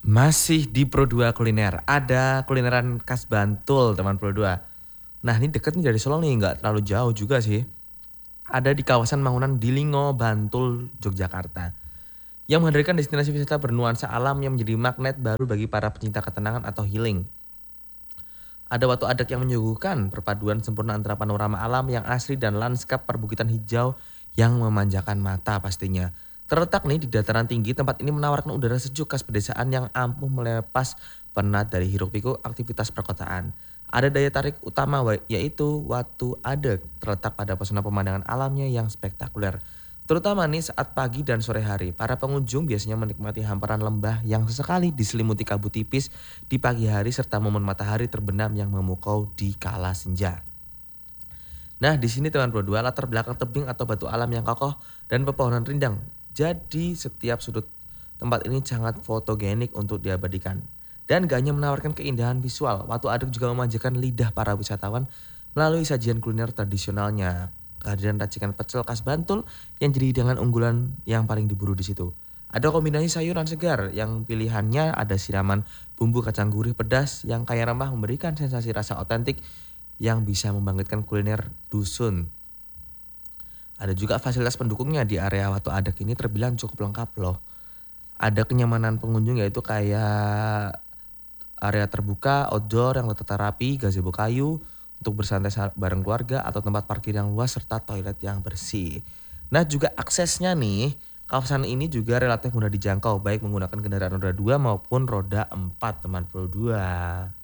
Masih di Pro 2 kuliner. Ada kulineran khas Bantul teman Pro 2. Nah ini deket nih dari Solo nih, nggak terlalu jauh juga sih. Ada di kawasan Mangunan Dilingo, Bantul, Yogyakarta. Yang menghadirkan destinasi wisata bernuansa alam yang menjadi magnet baru bagi para pecinta ketenangan atau healing. Ada Watu Adak yang menyuguhkan perpaduan sempurna antara panorama alam yang asri dan lanskap perbukitan hijau yang memanjakan mata pastinya. Terletak nih di dataran tinggi, tempat ini menawarkan udara sejuk khas pedesaan yang ampuh melepas penat dari hiruk-pikuk aktivitas perkotaan. Ada daya tarik utama yaitu Watu Adak, terletak pada pesona pemandangan alamnya yang spektakuler. Terutama nih saat pagi dan sore hari, para pengunjung biasanya menikmati hamparan lembah yang sesekali diselimuti kabut tipis di pagi hari serta momen matahari terbenam yang memukau di kala senja. Nah, di sini teman Pro 2 latar belakang tebing atau batu alam yang kokoh dan pepohonan rindang. Jadi setiap sudut tempat ini sangat fotogenik untuk diabadikan. Dan gak hanya menawarkan keindahan visual, Watu Aduk juga memanjakan lidah para wisatawan melalui sajian kuliner tradisionalnya. Kehadiran racikan pecel khas Bantul yang jadi hidangan unggulan yang paling diburu di situ. Ada kombinasi sayuran segar yang pilihannya ada siraman bumbu kacang gurih pedas yang kaya rempah memberikan sensasi rasa otentik yang bisa membangkitkan kuliner dusun. Ada juga fasilitas pendukungnya di area Watu Adak ini terbilang cukup lengkap loh. Ada kenyamanan pengunjung yaitu kayak area terbuka, outdoor yang tertata rapi, gazebo kayu untuk bersantai bareng keluarga atau tempat parkir yang luas serta toilet yang bersih. Nah juga aksesnya nih, kawasan ini juga relatif mudah dijangkau baik menggunakan kendaraan roda 2 maupun roda 4 teman Pro 2.